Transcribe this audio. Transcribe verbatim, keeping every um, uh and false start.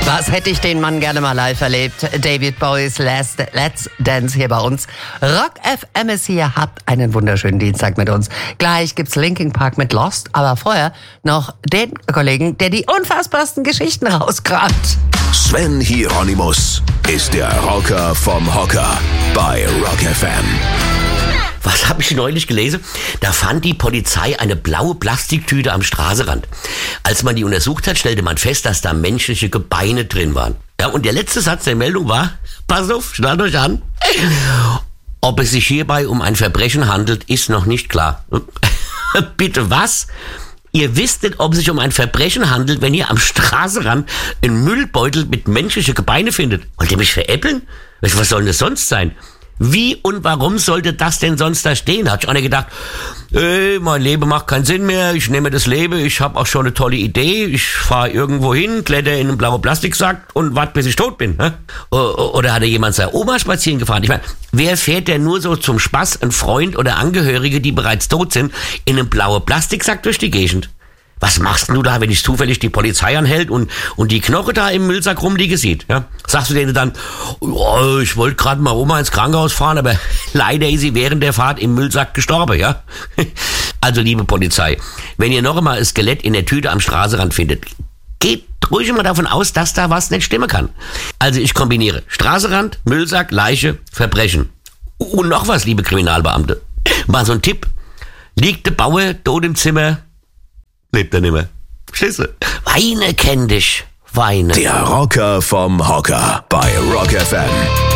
Was hätte ich den Mann gerne mal live erlebt? David Bowies Last Let's Dance hier bei uns. Rock F M ist hier. Habt einen wunderschönen Dienstag mit uns. Gleich gibt's Linkin Park mit Lost, aber vorher noch den Kollegen, der die unfassbarsten Geschichten rauskramt. Sven Hieronymus ist der Rocker vom Hocker bei Rock F M. Was habe ich neulich gelesen? Da fand die Polizei eine blaue Plastiktüte am Straßenrand. Als man die untersucht hat, stellte man fest, dass da menschliche Gebeine drin waren. Ja, und der letzte Satz der Meldung war, pass auf, schnallt euch an. Ob es sich hierbei um ein Verbrechen handelt, ist noch nicht klar. Bitte was? Ihr wisst nicht, ob es sich um ein Verbrechen handelt, wenn ihr am Straßenrand einen Müllbeutel mit menschliche Gebeine findet. Wollt ihr mich veräppeln? Was soll denn das sonst sein? Wie und warum sollte das denn sonst da stehen? Hat ich einer gedacht, ey, mein Leben macht keinen Sinn mehr, ich nehme das Leben, ich habe auch schon eine tolle Idee, ich fahre irgendwo hin, kletter in einen blauen Plastiksack und warte, bis ich tot bin. Ne? Oder hat er jemand seine Oma spazieren gefahren? Ich meine, wer fährt denn nur so zum Spaß, ein Freund oder Angehörige, die bereits tot sind, in einen blauen Plastiksack durch die Gegend? Was machst du da, wenn dich zufällig die Polizei anhält und und die Knoche da im Müllsack rumliegen sieht? Ja? Sagst du denen dann, oh, ich wollte gerade mal Oma ins Krankenhaus fahren, aber leider ist sie während der Fahrt im Müllsack gestorben, ja? Also, liebe Polizei, wenn ihr noch einmal ein Skelett in der Tüte am Straßenrand findet, geht ruhig immer davon aus, dass da was nicht stimmen kann. Also, ich kombiniere Straßenrand, Müllsack, Leiche, Verbrechen. Und noch was, liebe Kriminalbeamte. Mal so ein Tipp. Liegt der Bauer tot im Zimmer, lebt er nimmer. Verstehst du? Weine kenn dich, Weine. Der Rocker vom Hocker bei Rock F M.